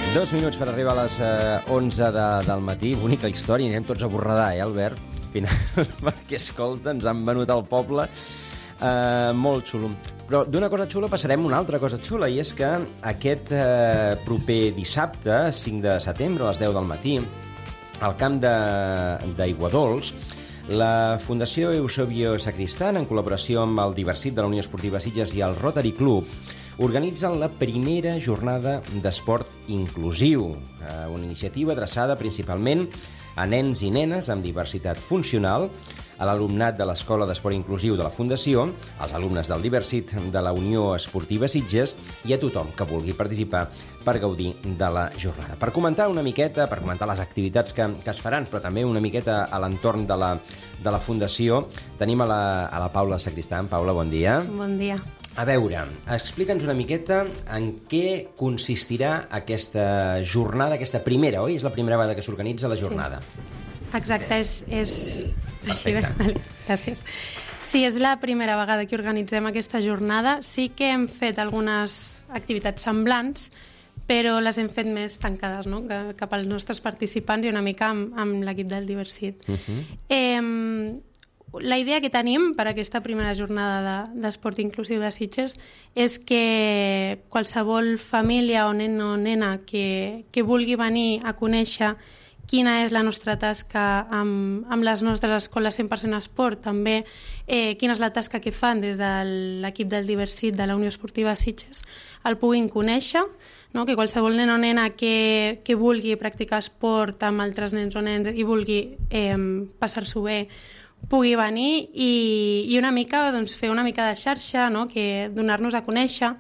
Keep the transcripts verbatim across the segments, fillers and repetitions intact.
Dos minuts per arribar a les eh, onze de, del matí. Bonica història, anem tots a Borredà, eh, Albert? Final, perquè, escolta, ens han venut al poble. Eh, molt xulo. Però d'una cosa xula passarem a una altra cosa xula, i és que aquest eh, proper dissabte, cinc de setembre, a les deu del matí, al camp d'Aiguadols, la Fundació Eusebio Sacristán, en col·laboració amb el Diversit de la Unió Esportiva Sitges i el Rotary Club, organitzen la primera jornada d'esport inclusiu, una iniciativa adreçada principalment a nens i nenes amb diversitat funcional, a l'alumnat de l'Escola d'Esport Inclusiu de la Fundació, als alumnes del Diversit de la Unió Esportiva Sitges i a tothom que vulgui participar per gaudir de la jornada. Per comentar una miqueta, per comentar les activitats que, que es faran, però també una miqueta a l'entorn de la, de la Fundació, tenim a la, a la Paula Sacristán. Paula, bon dia. Bon dia. A veure, explica'ns una miqueta en què consistirà aquesta jornada, aquesta primera, oi? És la primera vegada que s'organitza la jornada. Sí. Exacte, és... és... Així bé, Perfecte. vale, gràcies. Sí, és la primera vegada que organitzem aquesta jornada. Sí que hem fet algunes activitats semblants, però les hem fet més tancades, no?, cap als nostres participants i una mica amb, amb l'equip del Diversit. Uh-huh. eh, La idea que tenim per aquesta primera jornada d'esport inclusiu de Sitges és que qualsevol família o nen o nena que, que vulgui venir a conèixer quina és la nostra tasca amb, amb les nostres escoles cent per cent esport, també eh, quina és la tasca que fan des de l'equip del Diversit de la Unió Esportiva Sitges, el puguin conèixer, no? Que qualsevol nen o nena que, que vulgui practicar esport amb altres nens o nens i vulgui eh, passar-s'ho bé pugui venir i, i una mica, doncs, fer una mica de xarxa, no? Que donar-nos a conèixer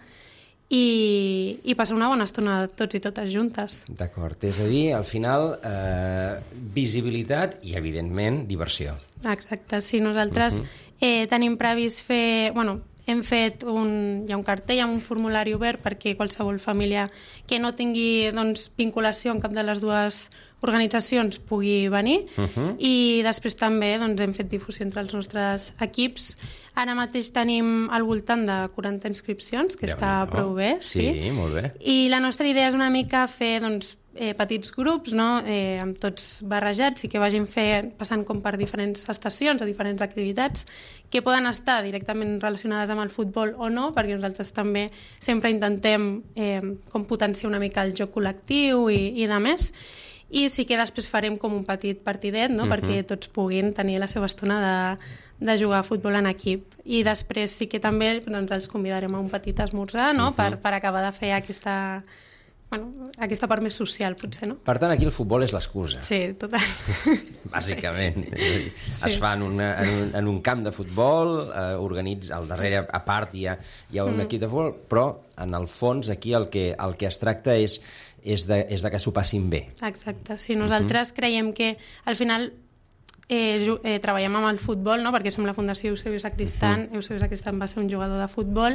i, i passar una bona estona tots i totes juntes. D'acord, és a dir, al final, eh, visibilitat i, evidentment, diversió. Exacte, sí, nosaltres uh-huh. eh, tenim previst fer... Bueno, hem fet un, hi ha un cartell amb un formulari obert perquè qualsevol família que no tingui, doncs, vinculació en cap de les dues organitzacions pugui venir uh-huh. i després també, doncs, hem fet difusió entre els nostres equips. Ara mateix tenim al voltant de quaranta inscripcions, que ja està no. prou bé. Sí, sí, molt bé. I la nostra idea és una mica fer, doncs, eh, petits grups, no? eh, amb tots barrejats i que vagin fer, passant com per diferents estacions o diferents activitats que poden estar directament relacionades amb el futbol o no, perquè nosaltres també sempre intentem eh, com potenciar una mica el joc col·lectiu i, i de més. I sí que després farem com un petit partidet, no? Uh-huh. Perquè tots puguin tenir la seva estona de, de jugar a futbol en equip. I després sí que també, doncs, els convidarem a un petit esmorzar, no? Uh-huh. per, per acabar de fer aquesta, bueno, aquesta part més social, potser, no? Per tant, aquí el futbol és l'excusa. Sí, total. Bàsicament. Sí. Es Sí. fa en, una, en, un, en un camp de futbol, eh, organitza, al darrere, a part, hi ha, hi ha un mm. equip de futbol, però, en el fons, aquí el que, el que es tracta és és de, és de que s'ho passin bé. Exacte, sí, nosaltres uh-huh. creiem que al final eh, ju- eh, treballem amb el futbol, no? Perquè som la Fundació Eusebio Sacristán, uh-huh. Eusebio Sacristán va ser un jugador de futbol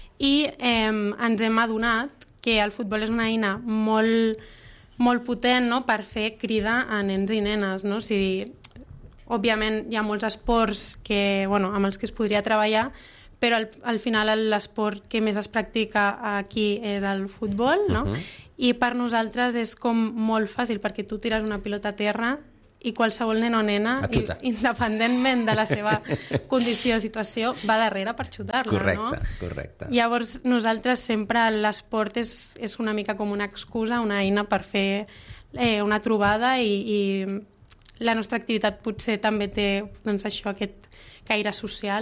i eh, ens hem adonat que el futbol és una eina molt, molt potent, no? Per fer crida a nens i nenes, no? O sigui, òbviament hi ha molts esports que, bueno, amb els que es podria treballar, però al, al final l'esport que més es practica aquí és el futbol, no? Uh-huh. I per nosaltres és com molt fàcil, perquè tu tires una pilota a terra i qualsevol nen o nena, i, independentment de la seva condició o situació, va darrere per xutar-la, correcte, no? Correcte, correcte. Llavors, nosaltres sempre l'esport és, és una mica com una excusa, una eina per fer eh, una trobada i, i la nostra activitat potser també té, doncs, això, aquest caire social